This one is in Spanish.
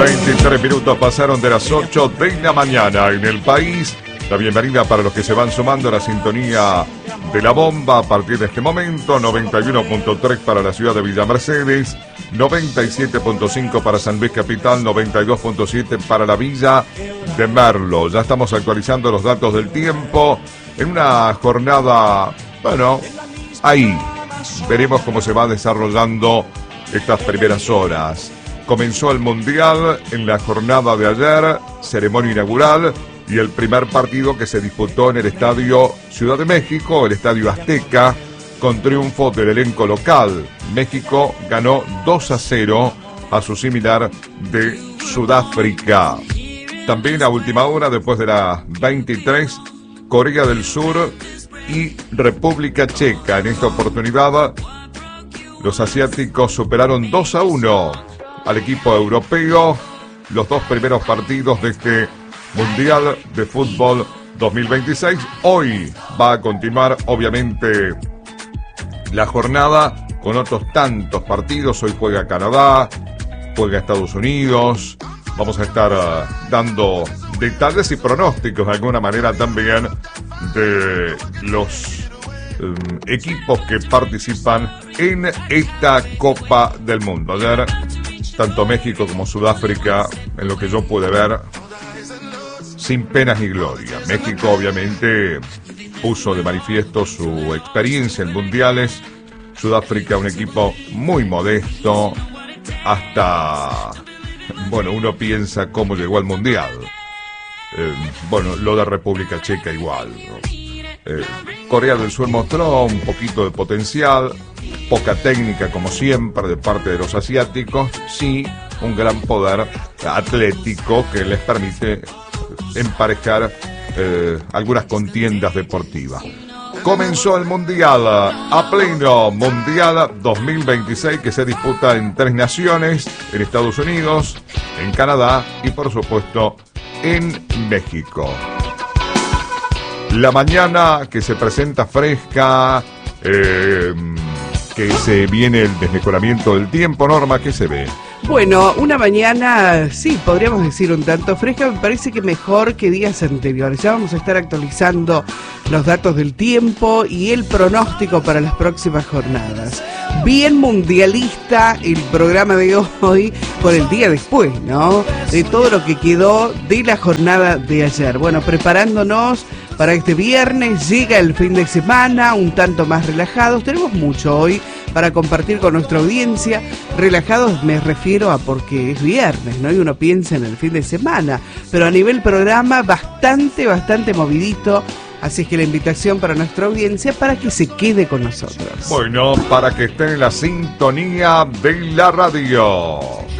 23 minutos pasaron de las 8 de la mañana en el país. La bienvenida para los que se van sumando a la sintonía de La Bomba a partir de este momento. 91.3 para la ciudad de Villa Mercedes, 97.5 para San Luis Capital, 92.7 para la Villa de Merlo. Ya estamos actualizando los datos del tiempo en una jornada, bueno, ahí veremos cómo se va desarrollando estas primeras horas. Comenzó el Mundial en la jornada de ayer, ceremonia inaugural y el primer partido que se disputó en el Estadio Ciudad de México, el Estadio Azteca, con triunfo del elenco local. México ganó 2-0 a su similar de Sudáfrica. También a última hora, después de las 23, Corea del Sur y República Checa. En esta oportunidad, los asiáticos superaron 2-1 al equipo europeo. Los dos primeros partidos de este Mundial de Fútbol 2026. Hoy va a continuar, obviamente, la jornada con otros tantos partidos. Hoy juega Canadá, juega Estados Unidos. Vamos a estar dando detalles y pronósticos de alguna manera también de los equipos que participan en esta Copa del Mundo. Ayer, tanto México como Sudáfrica, en lo que yo pude ver, sin penas ni gloria. México obviamente puso de manifiesto su experiencia en mundiales. Sudáfrica, un equipo muy modesto. Hasta, bueno, uno piensa cómo llegó al mundial. Bueno, lo de República Checa igual, ¿no? Corea del Sur mostró un poquito de potencial, poca técnica como siempre de parte de los asiáticos, sí un gran poder atlético que les permite emparejar algunas contiendas deportivas. Comenzó el Mundial a pleno, Mundial 2026, que se disputa en 3 naciones, en Estados Unidos, en Canadá y por supuesto en México. La mañana que se presenta fresca, que se viene el desmejoramiento del tiempo. Norma, ¿qué se ve? Bueno, una mañana, sí, podríamos decir un tanto fresca, me parece que mejor que días anteriores. Ya vamos a estar actualizando los datos del tiempo y el pronóstico para las próximas jornadas. Bien mundialista el programa de hoy por el día después, ¿no? De todo lo que quedó de la jornada de ayer. Bueno, preparándonos para este viernes, llega el fin de semana, un tanto más relajados. Tenemos mucho hoy para compartir con nuestra audiencia. Relajados me refiero a porque es viernes, ¿no? Y uno piensa en el fin de semana. Pero a nivel programa, bastante movidito. Así es que la invitación para nuestra audiencia para que se quede con nosotros. Bueno, para que estén en la sintonía de la radio.